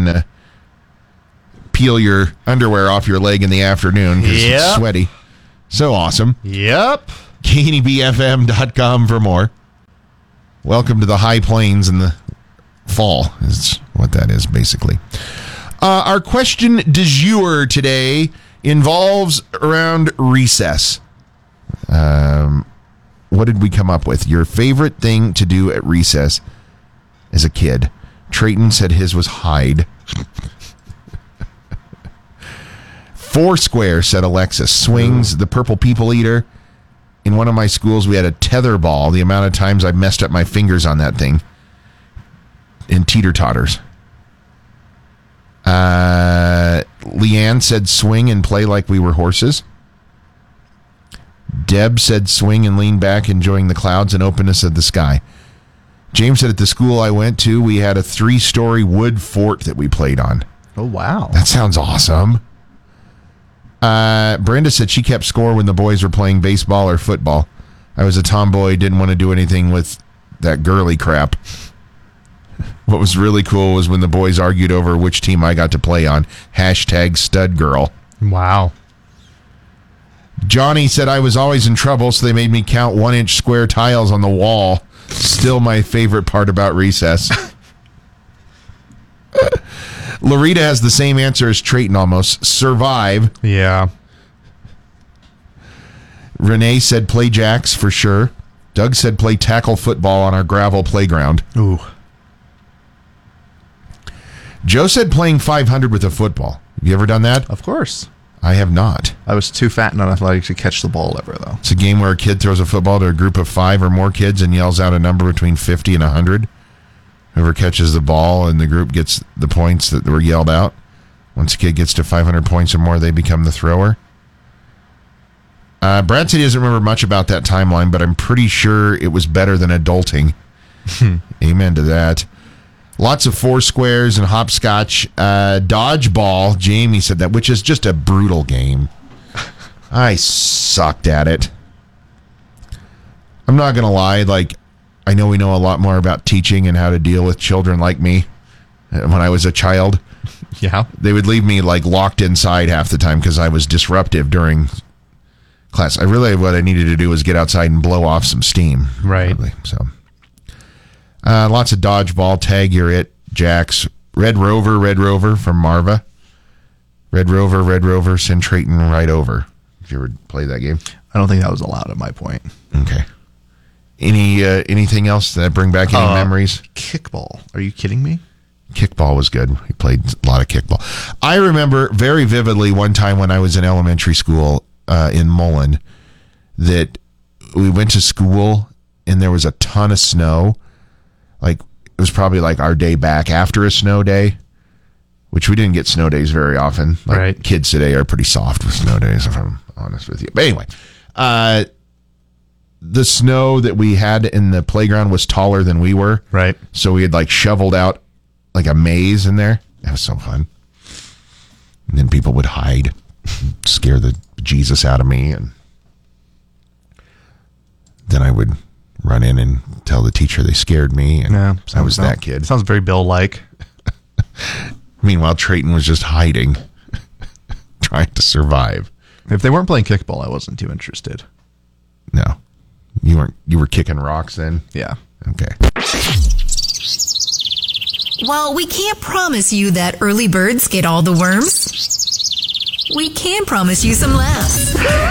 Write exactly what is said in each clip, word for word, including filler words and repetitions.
and uh, peel your underwear off your leg in the afternoon because yep. it's sweaty. So awesome. Yep. K N E B F M dot com for more. Welcome to the high plains in the fall is what that is, basically. Uh, our question du jour today involves around recess. Um, what did we come up with? Your favorite thing to do at recess as a kid. Trayton said his was hide. Foursquare, said Alexis. Swings, the purple people eater. In one of my schools, we had a tether ball. The amount of times I messed up my fingers on that thing. And teeter-totters. Uh, Leanne said swing and play like we were horses. Deb said swing and lean back, enjoying the clouds and openness of the sky. James said at the school I went to, we had a three-story wood fort that we played on. Oh, wow. That sounds awesome. Uh, Brenda said she kept score when the boys were playing baseball or football. I was a tomboy, didn't want to do anything with that girly crap. What was really cool was when the boys argued over which team I got to play on. Hashtag stud girl. Wow. Johnny said I was always in trouble, so they made me count one-inch square tiles on the wall. Still my favorite part about recess. Larita has the same answer as Trayton almost. Survive. Yeah. Renee said play jacks for sure. Doug said play tackle football on our gravel playground. Ooh. Joe said playing five hundred with a football. Have you ever done that? Of course. I have not. I was too fat and unathletic to catch the ball ever, though. It's a game where a kid throws a football to a group of five or more kids and yells out a number between fifty and one hundred. Whoever catches the ball and the group gets the points that were yelled out. Once a kid gets to five hundred points or more, they become the thrower. Uh, Brad said he doesn't remember much about that timeline, but I'm pretty sure it was better than adulting. Amen to that. Lots of four squares and hopscotch. Uh, dodgeball, Jamie said that, which is just a brutal game. I sucked at it. I'm not going to lie. Like, I know we know a lot more about teaching and how to deal with children like me. When I was a child, yeah, they would leave me like locked inside half the time because I was disruptive during class. I really, what I needed to do was get outside and blow off some steam. Right. Really, so. Uh, lots of dodgeball, tag, you're it, jacks, Red Rover, Red Rover from Marva. Red Rover, Red Rover, send Trayton right over. Did you ever play that game? I don't think that was allowed at my point. Okay. Any uh, anything else that bring back any uh, memories? Kickball. Are you kidding me? Kickball was good. We played a lot of kickball. I remember very vividly one time when I was in elementary school uh, in Mullen that we went to school and there was a ton of snow. Like, it was probably like our day back after a snow day, which we didn't get snow days very often. Like, right. Kids today are pretty soft with snow days, if I'm honest with you. But anyway, uh, the snow that we had in the playground was taller than we were. Right. So we had like shoveled out like a maze in there. That was so fun. And then people would hide, scare the Jesus out of me. And then I would run in and tell the teacher they scared me, and yeah, I was that kid. Sounds very Bill-like. Meanwhile, Trayton was just hiding, trying to survive. If they weren't playing kickball, I wasn't too interested. No. You weren't. You were kicking rocks then? Yeah. Okay. While we can't promise you that early birds get all the worms, we can promise you some laughs.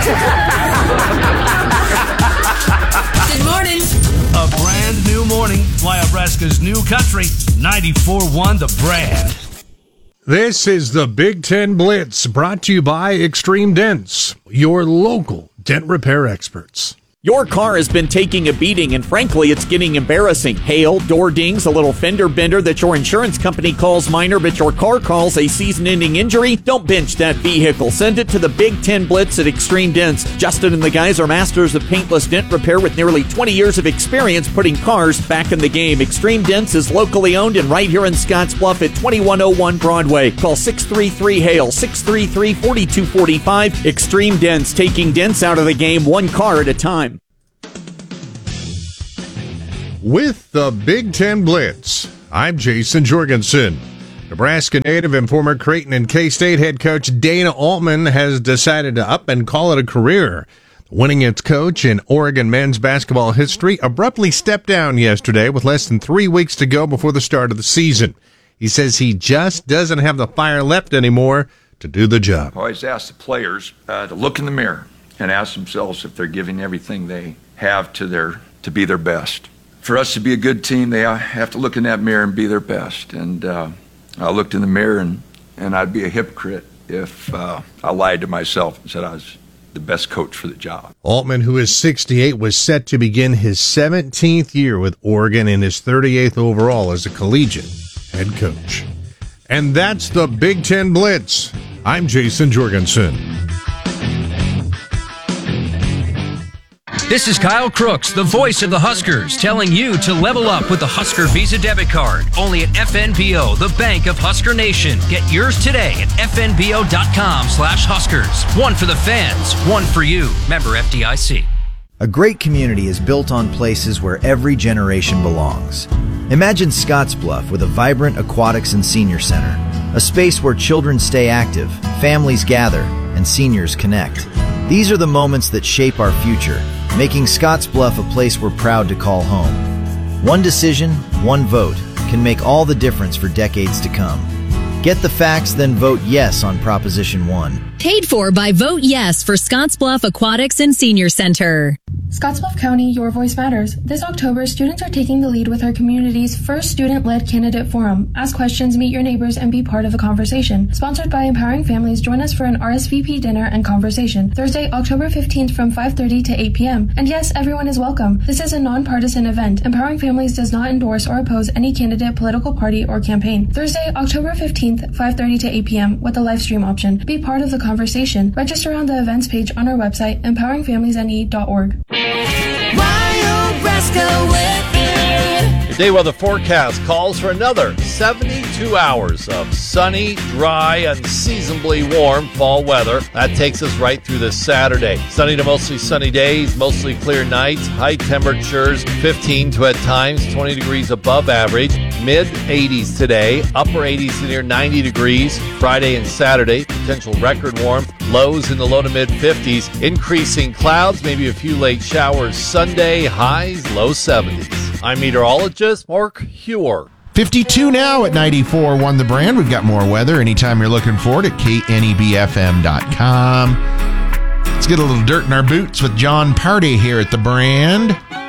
Good morning. A brand new morning, Flyabraska's new country, ninety-four point one The Brand. This is the Big Ten Blitz, brought to you by Extreme Dents, your local dent repair experts. Your car has been taking a beating, and frankly, it's getting embarrassing. Hail, door dings, a little fender bender that your insurance company calls minor, but your car calls a season-ending injury? Don't bench that vehicle. Send it to the Big Ten Blitz at Extreme Dents. Justin and the guys are masters of paintless dent repair with nearly twenty years of experience putting cars back in the game. Extreme Dents is locally owned and right here in Scottsbluff at twenty-one oh one Broadway. Call six three three, H A I L, six three three, four two four five. Extreme Dents, taking dents out of the game one car at a time. With the Big Ten Blitz, I'm Jason Jorgensen. Nebraska native and former Creighton and K-State head coach Dana Altman has decided to up and call it a career. The winningest coach in Oregon men's basketball history abruptly stepped down yesterday with less than three weeks to go before the start of the season. He says he just doesn't have the fire left anymore to do the job. I always ask the players uh, to look in the mirror and ask themselves if they're giving everything they have to their to be their best. For us to be a good team, they have to look in that mirror and be their best. And uh, I looked in the mirror, and, and I'd be a hypocrite if uh, I lied to myself and said I was the best coach for the job. Altman, who is sixty-eight, was set to begin his seventeenth year with Oregon and his thirty-eighth overall as a collegiate head coach. And that's the Big Ten Blitz. I'm Jason Jorgensen. This is Kyle Crooks, the voice of the Huskers, telling you to level up with the Husker Visa debit card. Only at F N B O, the bank of Husker Nation. Get yours today at fnbo.com slash Huskers. One for the fans, one for you. Member F D I C. A great community is built on places where every generation belongs. Imagine Scottsbluff with a vibrant aquatics and senior center, a space where children stay active, families gather, and seniors connect. These are the moments that shape our future, making Scottsbluff a place we're proud to call home. One decision, one vote can make all the difference for decades to come. Get the facts, then vote yes on Proposition one. Paid for by Vote Yes for Scottsbluff Aquatics and Senior Center. Scottsbluff County, your voice matters. This October, students are taking the lead with our community's first student-led candidate forum. Ask questions, meet your neighbors, and be part of the conversation. Sponsored by Empowering Families, join us for an R S V P dinner and conversation. Thursday, October fifteenth from five thirty to eight p.m. And yes, everyone is welcome. This is a nonpartisan event. Empowering Families does not endorse or oppose any candidate, political party, or campaign. Thursday, October fifteenth, five thirty to eight p.m. with a live stream option. Be part of the conversation. Register on the events page on our website, empowering families n e dot org. Your day weather forecast calls for another seventy-two hours of sunny, dry, unseasonably warm fall weather. That takes us right through this Saturday. Sunny to mostly sunny days, mostly clear nights, high temperatures fifteen to at times twenty degrees above average, mid eighties today, upper eighties to near ninety degrees Friday and Saturday, potential record warmth, lows in the low to mid fifties, increasing clouds, maybe a few late showers Sunday, highs low seventies. I'm meteorologist Mark Hewer. fifty-two now at ninety-four point one The Brand. We've got more weather anytime you're looking for it at K N E B F M dot com. Let's get a little dirt in our boots with John Party here at The Brand.